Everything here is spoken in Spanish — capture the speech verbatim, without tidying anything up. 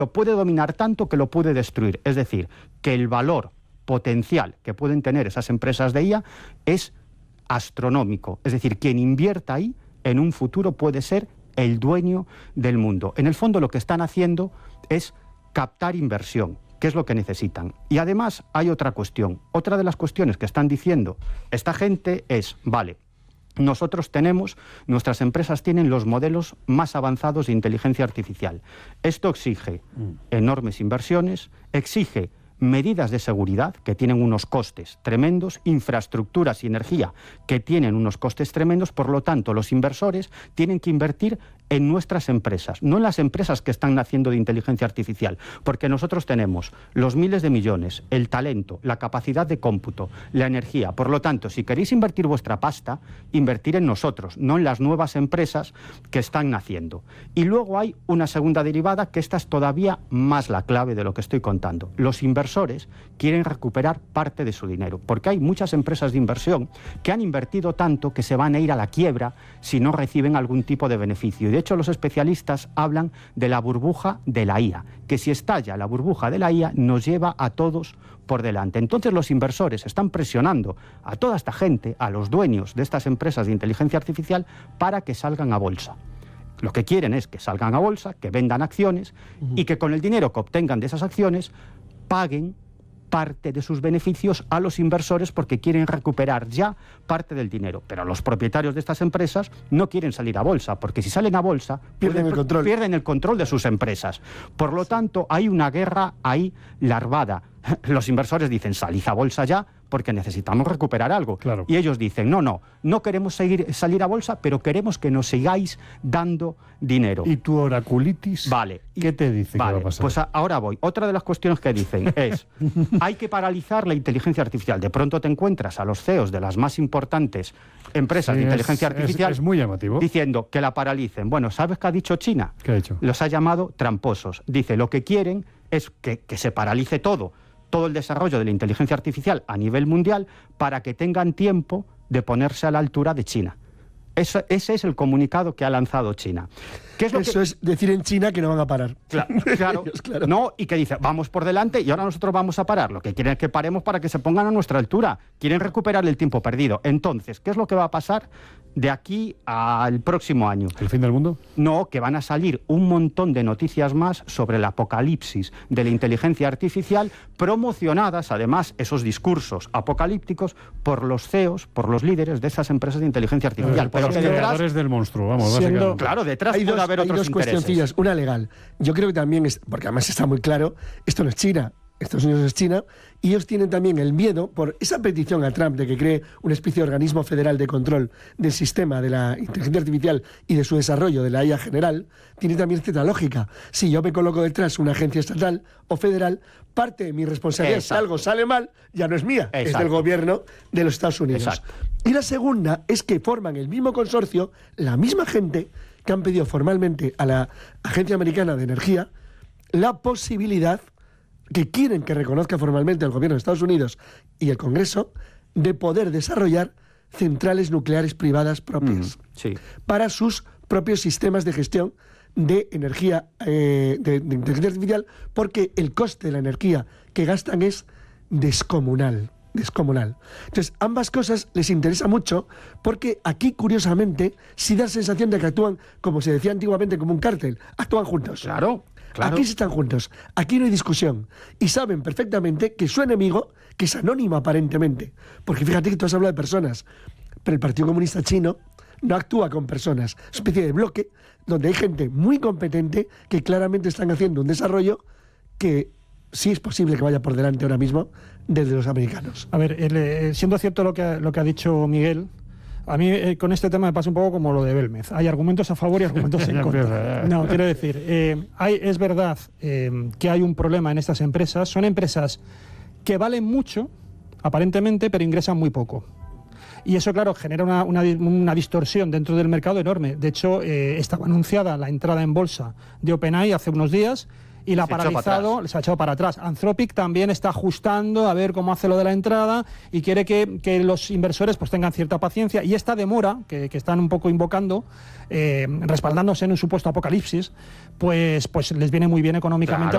lo puede dominar tanto que lo puede destruir. Es decir, que el valor potencial que pueden tener esas empresas de I A es astronómico. Es decir, quien invierta ahí en un futuro puede ser el dueño del mundo. En el fondo lo que están haciendo es captar inversión, que es lo que necesitan. Y además hay otra cuestión. Otra de las cuestiones que están diciendo esta gente es, vale, nosotros tenemos, nuestras empresas tienen los modelos más avanzados de inteligencia artificial. Esto exige enormes inversiones, exige medidas de seguridad que tienen unos costes tremendos, infraestructuras y energía que tienen unos costes tremendos, por lo tanto los inversores tienen que invertir en nuestras empresas, no en las empresas que están naciendo de inteligencia artificial, porque nosotros tenemos los miles de millones, el talento, la capacidad de cómputo, la energía. Por lo tanto, si queréis invertir vuestra pasta, invertir en nosotros, no en las nuevas empresas que están naciendo. Y luego hay una segunda derivada, que esta es todavía más la clave de lo que estoy contando. Los inversores quieren recuperar parte de su dinero, porque hay muchas empresas de inversión que han invertido tanto que se van a ir a la quiebra si no reciben algún tipo de beneficio. Y de hecho, los especialistas hablan de la burbuja de la I A, que si estalla la burbuja de la I A nos lleva a todos por delante. Entonces los inversores están presionando a toda esta gente, a los dueños de estas empresas de inteligencia artificial, para que salgan a bolsa. Lo que quieren es que salgan a bolsa, que vendan acciones uh-huh. y que con el dinero que obtengan de esas acciones paguen parte de sus beneficios a los inversores, porque quieren recuperar ya parte del dinero. Pero los propietarios de estas empresas no quieren salir a bolsa, porque si salen a bolsa pierden, el, control. pierden el control de sus empresas. Por lo tanto, hay una guerra ahí larvada. Los inversores dicen, salid a bolsa ya, porque necesitamos recuperar algo. Claro. Y ellos dicen, no, no, no queremos seguir, salir a bolsa, pero queremos que nos sigáis dando dinero. ¿Y tu oraculitis? Vale. ¿Qué te dice vale, que va a pasar? Pues a, ahora voy. Otra de las cuestiones que dicen es, hay que paralizar la inteligencia artificial. De pronto te encuentras a los C E Os de las más importantes empresas sí, de inteligencia es, artificial es, es muy llamativo. diciendo que la paralicen. Bueno, ¿sabes qué ha dicho China? ¿Qué ha dicho? Los ha llamado tramposos. Dice, lo que quieren es que, que se paralice todo. todo el desarrollo de la inteligencia artificial a nivel mundial, para que tengan tiempo de ponerse a la altura de China. Eso, ese es el comunicado que ha lanzado China. ¿Qué es lo Eso que... es decir en China que no van a parar. Claro, claro, claro. No, y que dice, vamos por delante y ahora nosotros vamos a parar. Lo que quieren es que paremos para que se pongan a nuestra altura. Quieren recuperar el tiempo perdido. Entonces, ¿qué es lo que va a pasar de aquí al próximo año? ¿El fin del mundo? No, que van a salir un montón de noticias más sobre el apocalipsis de la inteligencia artificial, promocionadas, además, esos discursos apocalípticos por los C E Os, por los líderes de esas empresas de inteligencia artificial. Por los creadores del monstruo, vamos, siendo, básicamente. Claro, detrás hay puede dos, haber hay otros dos intereses. cuestioncillas. Una legal. Yo creo que también, es, porque además está muy claro, esto no es China. Estados Unidos es China, y ellos tienen también el miedo por esa petición a Trump de que cree una especie de organismo federal de control del sistema de la inteligencia artificial y de su desarrollo, de la I A general, tiene también cierta lógica. Si yo me coloco detrás una agencia estatal o federal, parte de mi responsabilidad, Exacto. si algo sale mal, ya no es mía, Exacto. es del gobierno de los Estados Unidos. Exacto. Y la segunda es que forman el mismo consorcio, la misma gente que han pedido formalmente a la Agencia Americana de Energía la posibilidad, que quieren que reconozca formalmente el gobierno de Estados Unidos y el Congreso, de poder desarrollar centrales nucleares privadas propias mm, sí. para sus propios sistemas de gestión de energía, eh, de, de inteligencia artificial, porque el coste de la energía que gastan es descomunal. descomunal. Entonces, ambas cosas les interesa mucho, porque aquí, curiosamente, sí da la sensación de que actúan, como se decía antiguamente, como un cártel. Actúan juntos. Claro. Claro. Aquí sí están juntos, aquí no hay discusión. Y saben perfectamente que su enemigo, que es anónimo aparentemente, porque fíjate que tú has hablado de personas, pero el Partido Comunista Chino no actúa con personas, es una especie de bloque donde hay gente muy competente que claramente están haciendo un desarrollo que sí es posible que vaya por delante ahora mismo desde los americanos. A ver, el, eh, siendo cierto lo que, lo que ha dicho Miguel, a mí eh, con este tema me pasa un poco como lo de Belmez. Hay argumentos a favor y argumentos en contra. No, quiero decir, eh, hay, es verdad eh, que hay un problema en estas empresas. Son empresas que valen mucho, aparentemente, pero ingresan muy poco. Y eso, claro, genera una, una, una distorsión dentro del mercado enorme. De hecho, eh, estaba anunciada la entrada en bolsa de OpenAI hace unos días, y la ha paralizado, se ha echado para atrás. Anthropic también está ajustando a ver cómo hace lo de la entrada y quiere que, que los inversores pues tengan cierta paciencia, y esta demora que, que están un poco invocando, eh, respaldándose en un supuesto apocalipsis, pues, pues les viene muy bien económicamente. Claro.